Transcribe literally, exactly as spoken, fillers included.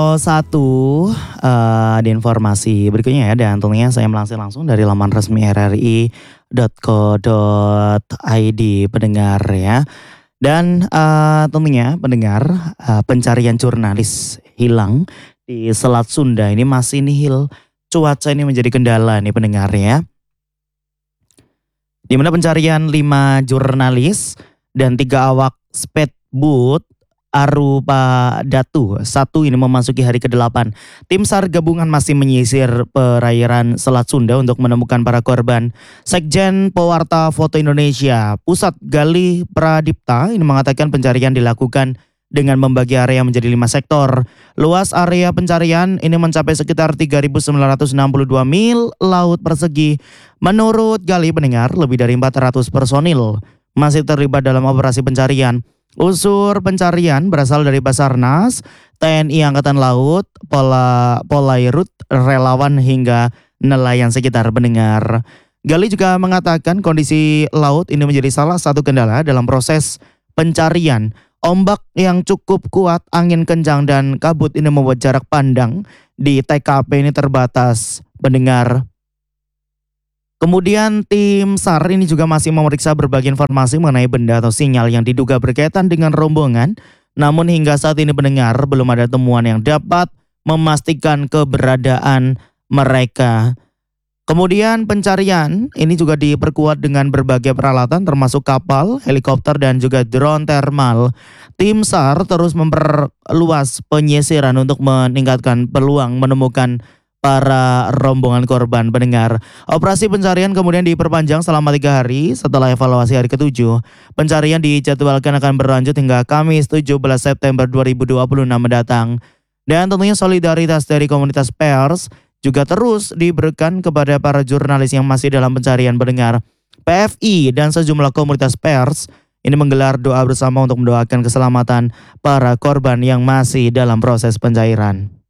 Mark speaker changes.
Speaker 1: Oh satu, eee, di informasi berikutnya ya dan tentunya saya melansir langsung dari laman resmi r r i titik co titik i d pendengar ya. Dan, eee, tentunya pendengar, eee, pencarian jurnalis hilang di Selat Sunda ini masih nihil. Cuaca ini menjadi kendala nih pendengar ya. Di mana pencarian lima jurnalis dan tiga awak speedboat Arupa Datu satu ini memasuki hari kedelapan. Tim SAR gabungan masih menyisir perairan Selat Sunda untuk menemukan para korban. Sekjen Pewarta Foto Indonesia Pusat Gali Pradipta ini mengatakan pencarian dilakukan dengan membagi area menjadi lima sektor. Luas area pencarian ini mencapai sekitar tiga ribu sembilan ratus enam puluh dua mil laut persegi. Menurut Gali pendengar, lebih dari empat ratus personil masih terlibat dalam operasi pencarian. Unsur pencarian berasal dari Basarnas, T N I Angkatan Laut, Pola, Polairut, relawan hingga nelayan sekitar pendengar. Gali juga mengatakan kondisi laut ini menjadi salah satu kendala dalam proses pencarian. Ombak yang cukup kuat, angin kencang dan kabut ini membuat jarak pandang di T K P ini terbatas pendengar. Kemudian tim SAR ini juga masih memeriksa berbagai informasi mengenai benda atau sinyal yang diduga berkaitan dengan rombongan. Namun hingga saat ini pendengar belum ada temuan yang dapat memastikan keberadaan mereka. Kemudian pencarian ini juga diperkuat dengan berbagai peralatan termasuk kapal, helikopter dan juga drone thermal. Tim SAR terus memperluas penyisiran untuk meningkatkan peluang menemukan para rombongan korban pendengar. Operasi pencarian kemudian diperpanjang selama tiga hari setelah evaluasi hari ketujuh. Pencarian dijadwalkan akan berlanjut hingga Kamis tujuh belas September dua ribu dua puluh enam mendatang. Dan tentunya solidaritas dari komunitas pers juga terus diberikan kepada para jurnalis yang masih dalam pencarian pendengar. P F I dan sejumlah komunitas pers ini menggelar doa bersama untuk mendoakan keselamatan para korban yang masih dalam proses pencairan.